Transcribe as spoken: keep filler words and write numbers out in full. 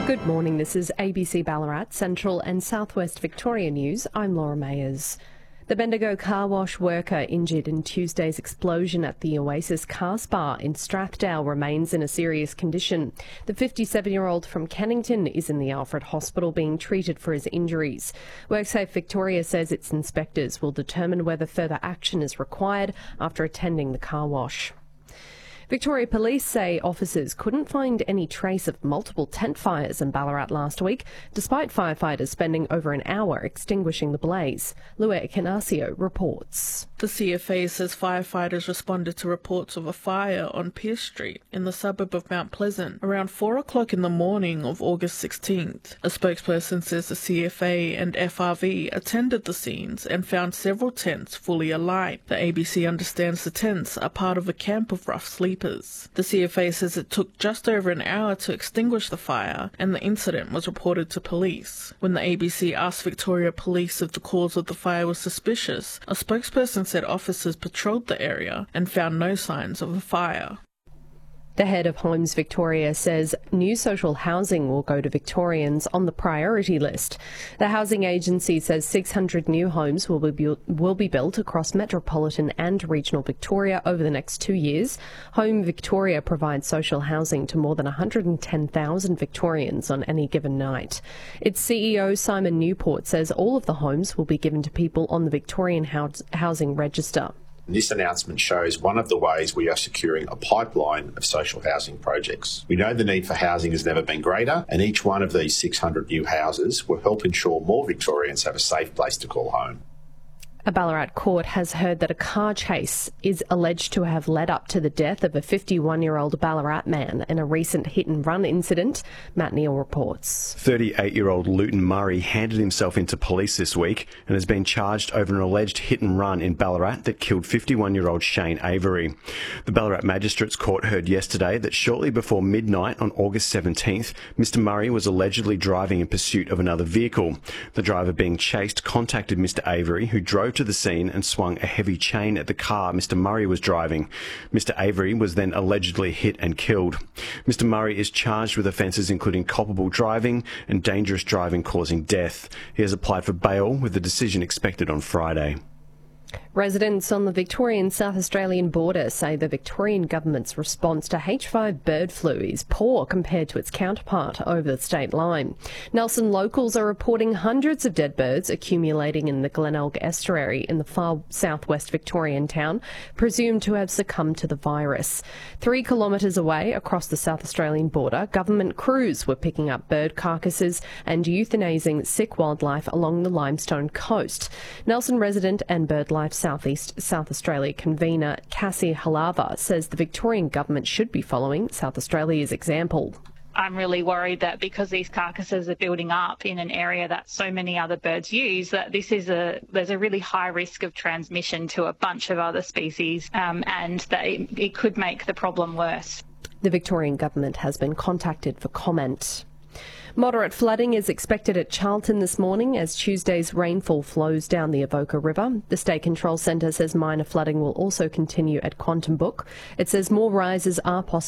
Good morning, this is A B C Ballarat, Central and Southwest Victoria News. I'm Laura Mayers. The Bendigo car wash worker injured in Tuesday's explosion at the Oasis car spa in Strathdale remains in a serious condition. The fifty-seven-year-old from Cannington is in the Alfred Hospital being treated for his injuries. WorkSafe Victoria says its inspectors will determine whether further action is required after attending the car wash. Victoria Police say officers couldn't find any trace of multiple tent fires in Ballarat last week, despite firefighters spending over an hour extinguishing the blaze. Lua Ikanasio reports. The C F A says firefighters responded to reports of a fire on Pierce Street in the suburb of Mount Pleasant around four o'clock in the morning of August sixteenth. A spokesperson says the C F A and F R V attended the scenes and found several tents fully alight. The A B C understands the tents are part of a camp of rough sleepers. The C F A says it took just over an hour to extinguish the fire and the incident was reported to police. When the A B C asked Victoria Police if the cause of the fire was suspicious, a spokesperson said officers patrolled the area and found no signs of a fire. The head of Homes Victoria says new social housing will go to Victorians on the priority list. The housing agency says six hundred new homes will be, built, will be built across metropolitan and regional Victoria over the next two years. Home Victoria provides social housing to more than one hundred ten thousand Victorians on any given night. Its C E O Simon Newport says all of the homes will be given to people on the Victorian House, Housing Register. This announcement shows one of the ways we are securing a pipeline of social housing projects. We know the need for housing has never been greater, and each one of these six hundred new houses will help ensure more Victorians have a safe place to call home. A Ballarat court has heard that a car chase is alleged to have led up to the death of a fifty-one-year-old Ballarat man in a recent hit-and-run incident. Matt Neal reports. thirty-eight-year-old Luton Murray handed himself into police this week and has been charged over an alleged hit-and-run in Ballarat that killed fifty-one-year-old Shane Avery. The Ballarat Magistrates Court heard yesterday that shortly before midnight on August seventeenth, Mr Murray was allegedly driving in pursuit of another vehicle. The driver being chased contacted Mr Avery, who drove to the scene and swung a heavy chain at the car Mr Murray was driving. Mr Avery was then allegedly hit and killed. Mr Murray is charged with offences including culpable driving and dangerous driving causing death. He has applied for bail with the decision expected on Friday. Residents on the Victorian-South Australian border say the Victorian government's response to H five bird flu is poor compared to its counterpart over the state line. Nelson locals are reporting hundreds of dead birds accumulating in the Glenelg estuary in the far southwest Victorian town, presumed to have succumbed to the virus. Three kilometres away across the South Australian border, government crews were picking up bird carcasses and euthanasing sick wildlife along the Limestone coast. Nelson resident and BirdLife Southeast South Australia convener Cassie Halava says the Victorian government should be following South Australia's example. I'm really worried that because these carcasses are building up in an area that so many other birds use, that this is a there's a really high risk of transmission to a bunch of other species, um, and that it, it could make the problem worse. The Victorian government has been contacted for comment. Moderate flooding is expected at Charlton this morning as Tuesday's rainfall flows down the Avoca River. The State Control Centre says minor flooding will also continue at Quantum Book. It says more rises are possible